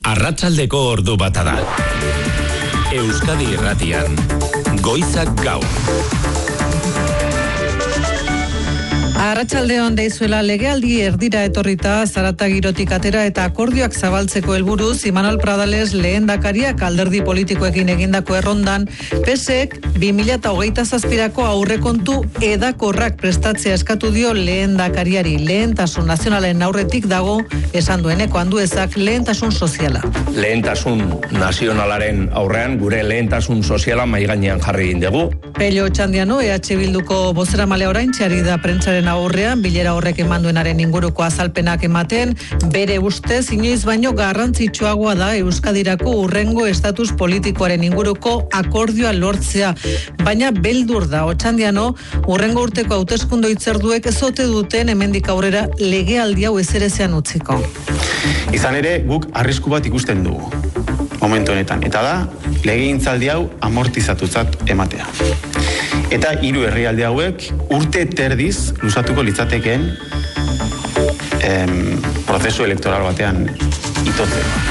Arratsaldeko ordu bata da. Euskadi Irratian, Goizak Gaur. Arratsaldeon deizuela legealdi erdira etorrita Zarata girotik atera eta akordioak zabaltzeko helburuz Imanol Pradales lehendakariak alderdi politikoekin egindako errondan PSek 2027ko aurrekontu edakorrak prestatzea eskatu dio lehendakariari. Lehentasun nazionalen aurretik dago esan dueneko Anduezak lehentasun soziala. Lehentasun nazionalaren aurrean gure lehentasun soziala mahai gainean jarri egin dugu. Pello Otxandiano EH Bilduko bozeramale oraintxeari da prentsaren aurrean bilera horrek emanduenaren inguruko azalpenak ematen, bere ustez inoiz baino garrantzitsuagoa da Euskadirako hurrengo estatus politikoaren inguruko akordioa lortzea, baina beldur da Otxandiano hurrengo urteko hauteskunde hitzorduek ez ote duten hemendik aurrera legealdi hau ezerezean utziko. Izan ere, guk arrisku bat ikusten dugu momentu honetan, eta da legegintzaldi hau amortizatutzat ematea. Eta 3 herrialde hauek urte terdiz luzatuko litzatekeen prozesu elektoral batean itotzeko.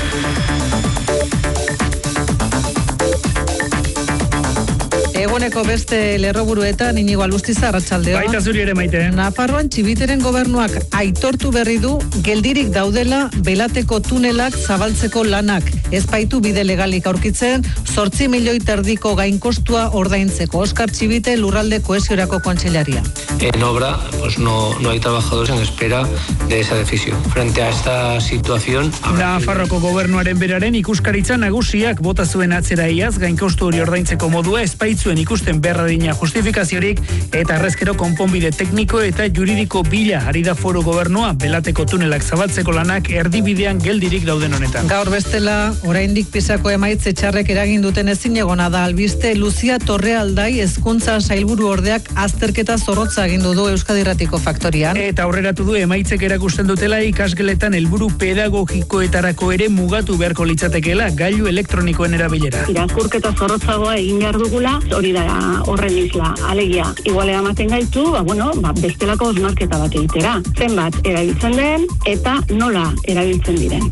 Egoneko beste lerroburuetan Inigo Alustiza, arratsaldeon. Baita zuri ere, Maite. Nafarroan Txibiteren gobernuak aitortu berri du geldirik daudela Belateko tunelak zabaltzeko lanak. Ez baitu bide legalik aurkitzen 8 milioi erdiko gainkostua ordaintzeko. Oskar Txibite, Lurralde Kohesiorako kontseilaria. En obra, pues no hay trabajadores en espera de esa decisión. Frente a esta situación... Nafarroko gobernuaren beraren ikuskaritza nagusiak bota zuen atzera iaz gainkostu hori ordaintzeko modua ez baitzuen ikusten berradina justifikaziorik eta errezkero konponbide tekniko eta juridiko bila ari da foru gobernua Belateko tunelak zabaltzeko lanak erdibidean geldirik dauden honetan. Gaur bestela, oraindik pisako emaitze txarrek eragin duten ezinegona da albiste Luzia Torrealdai hezkuntza sailburu ordeak azterketa zorrotza agindu du Euskadi Irratiko faktorian. Eta aurreratu du emaitzek erakusten dutela ikasgeletan helburu pedagogikoetarako ere mugatu beharko litzatekeela gailu elektronikoen erabilera. Irakurketa zorrotzagoa egin behar dugula, hori da horren isla, alegia. Igualea ematen gaitu, bestelako osmarketa bat egitera. Zenbat erabiltzen den eta nola erabiltzen diren.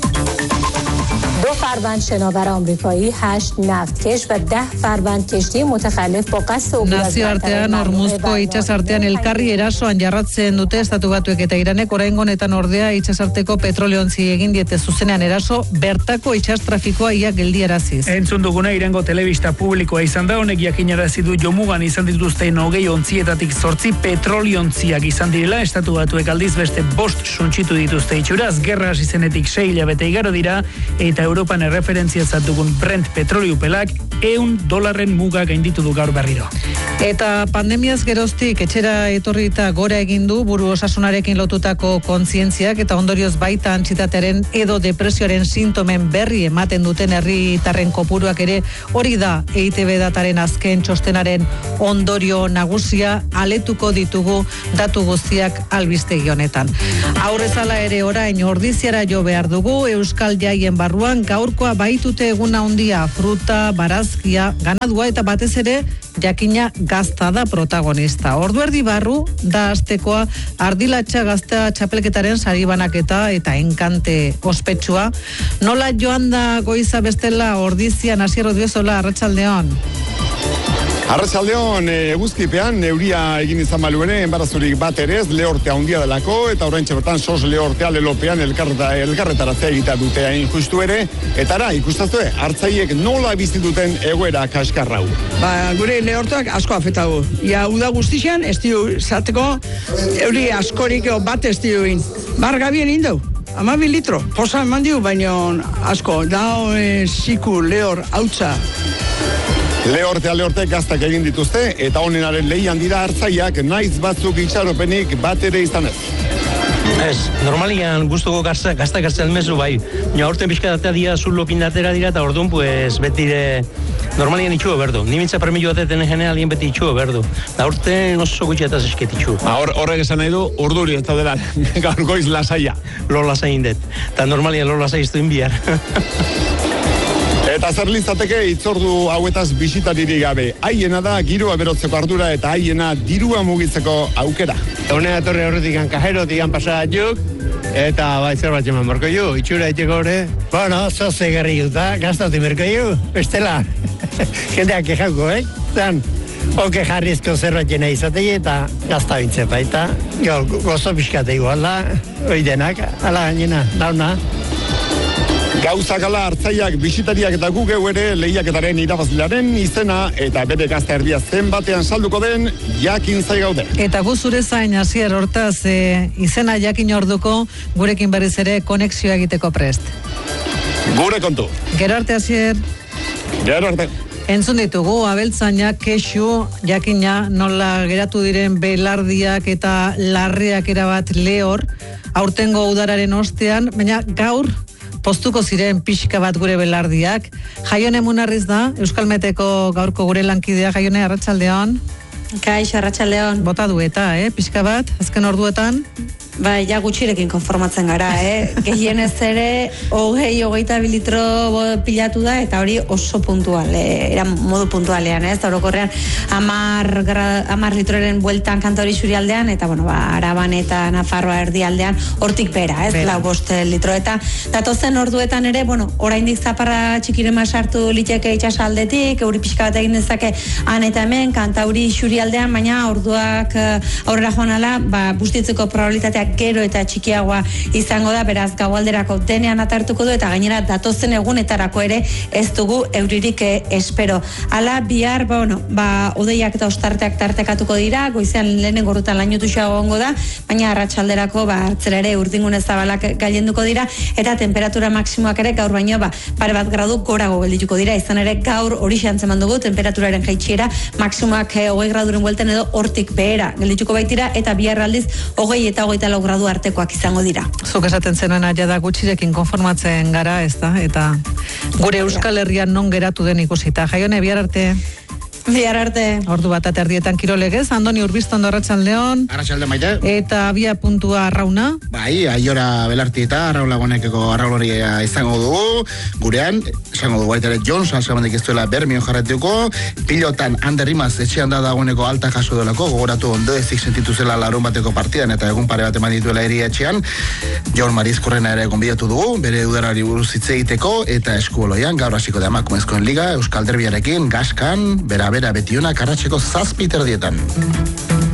2 فروند شناور آمریکایی 8 نفتکش و 10 فروند کشتی متخلف با قصد عبور از Nazioartean Hormuzko itsasartean elkarri erasoan jarratzen dute Estatu Batuek eta Iranek oraingo honetan ordea itsasarteko petroliontzi egin diete zuzenean eraso bertako itsas trafikoa ia geldiaraziz. Entzun duguna Irango telebista publikoa izan da, honek jakinarazi du jomugan izan dituzten 20 ontzietatik 8 petroliontziak izan direla, Estatu Batuek aldiz beste 5 suntsitu dituzte itxuraz, gerra hasi zenetik 6 hilabete igaro dira eta Europan erreferentziatzat dugun Brent petroliupelak $100 muga gainditu du gaur berriro. Eta pandemiaz geroztik etxera etorri eta gora egin du buru osasunarekin lotutako kontzientziak eta ondorioz baita antsietatearen edo depresioaren sintomen berri ematen duten herritarren kopuruak ere hori da EITB dataren azken txostenaren ondorio nagusia aletuko ditugu datu guztiak albistegi honetan. Aurrezala ere orain ordiziara jo behar dugu Euskal Jaien barruan gaurkoa baitute eguna handia, fruta, barazkia, ganadua eta batez ere jakina gazta da protagonista. Ordu erdi barru da astekoa Ardilatxa Gaztea txapelketaren sari banaketa eta enkante ospetsua. Nola joan da goiza bestela Ordizian Asier Odriozola, arratsaldeon. Arratsaldeon, eguzkipean euria egin izan balu ere, enbarazurik bat ere ez, lehortea handia delako, eta oraintxe bertan sos lehortea lelopean elkarretaratzea egitea dute hain justu ere, eta ara, ikustazue, hartzaiek nola bizi duten egoera kaskarrau. Gure lehortuak asko afetago. Ia uda guztian, ez dio zateko, euri askorik bat ez dio in. Bargabien indau. 12 litro, posa eman dio, baina asko, dao ziku, lehor, hautza. Lehorte gaztak egin dituzte, eta honenaren lehian dira hartzaiak naiz batzuk itxaropenik bat ere izan ez. Ez, normalian guztuko gaztak hartzen mezu bai. Aurten pixkatatea dira, zullokin datera dira, eta orduan, pues, betire normalian itxuo berdu. Ni mintza premio bateten generalien beti itxuo berdu. Da urten oso gutxetaz esket itxuo. Horrek esan nahi du, urduri ez dela gaur goiz lasaia. Lo lasain det. Eta normalian lo lasai iztuin bihar. Eta zer litzateke hitzordu hauetaz bisitaririk gabe. Haiena da giroa berotzeko ardura eta haiena dirua mugitzeko aukera. Honea torre horretik kajero, digan pasadak juk, eta bai zerbait eman barko ju, itxura itxeko hori. Bueno, zoze gerri juta, gaztauti merko ju, bestela. Jendeak kejauko, Zan, oke jarrizko zerbait jena izatei eta gazta bintzepa, eta gozo pixkate iguala, oidenak, ala gainena, dauna. Gauzak ala hartzaiak, bisitariak eta gugeu ere lehiaketaren irabazlearen izena eta bere gazta erdia zenbatean salduko den jakin zai gaude. Eta gu zure zain hasier hortaz izena jakin orduko gurekin berriz ere konexioa egiteko prest. Gure kontu. Gero arte hasier. Gero arte. Entzun ditugu, abeltzainak, kexu, jakina, nola geratu diren belardiak eta larreak erabat lehor, aurtengo udararen ostean, baina gaur, postuko ziren pixka bat gure belardiak. Jaione Munarriz da, Euskalmeteko gaurko gure lankidea. Jaione, arratsaldeon. Kaixo, arratsaldeon. Bota dueta, pixka bat, azken orduetan. Bai, ja gutxirekin konformatzen gara, Gehienez ere, 20-22 litro pilatu da, eta hori oso puntual, era modu puntualean, orokorrean 10 litroren bueltan kanta hori xuri aldean, eta, bueno, Araban eta Nafarroa erdi aldean, hortik bera, 5 litro, eta datozen orduetan ere, bueno, oraindik zaparra txikirema sartu liteke itxasaldetik, euri pixka bat egin dezake han eta hemen, kanta hori xuri aldean, baina orduak aurrera joan ala, bustitzeko probabilitatea gero eta txikiagoa izango da, beraz gaualderako denean atartuko du, eta gainera datozen egunetarako ere ez dugu euririk espero. Hala bihar, odeiak eta ostarteak tartekatuko dira, goizean lehenengo ordutan lainutuxoa egongo da, baina arratsalderako hartzera ere urdingune zabalak gailenduko dira, eta temperatura maksimoak ere gaur baino pare bat gradu gorago geldituko dira, izan ere gaur hori xantzeman dugu temperaturaren jaitsiera, maksimoak 20 graduren buelten edo hortik behera geldituko baitira, eta bihar aldiz 20 eta 24 gradu artekoak izango dira. Zuk esaten zenuen da gutxirekin konformatzen gara, eta gure Euskal Herrian non geratu den ikusita. Jaione, bihar arte. Bihar arte. Ordu bat aterrietan kirolegez, Andoni Urbiztondo arratsaldeon. Arratsalde maite. Eta abia puntua Arrauna. Bai, Aiora Belarti eta Arraula Gonekeko Arraulari izango dugu. Gurean, izango dugu baita ere Jones, alzamendik ez duela Bermio jarretuko. Pilotan Ander Rimaz etxean da dagoeneko alta jaso delako, gogoratu ondo ezik sentitu zela larun bateko partidan eta egun pare bat eman dituela eri etxean. Jon Marizkorrena ere gonbidatu dugu, bere udarari buruz hitz egiteko, eta eskuboloian gaur hasiko da emakumezkoen liga, Euskal Derbiarekin, Gaskan, bera betionak arratseko 7:00 dietan.